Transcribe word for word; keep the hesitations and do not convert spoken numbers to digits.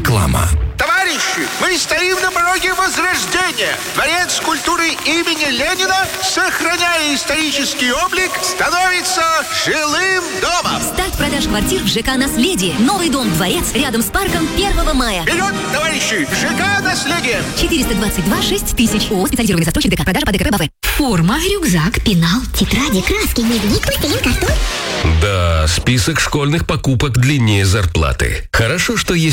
Реклама. Товарищи, мы стоим на пороге возрождения. Дворец культуры имени Ленина, сохраняя исторический облик, становится жилым домом. Старт продаж квартир в ЖК «Наследие». Новый дом-дворец рядом с парком первого мая. Вперед, товарищи! ЖК «Наследие». четыреста двадцать два шесть тысяч. ООО «Специализированный застройщик ДК». Продажа по ДКП БАВЭ. Форма, рюкзак, пенал, тетради, краски, дневник, пластилин, картон. Да, список школьных покупок длиннее зарплаты. Хорошо, что есть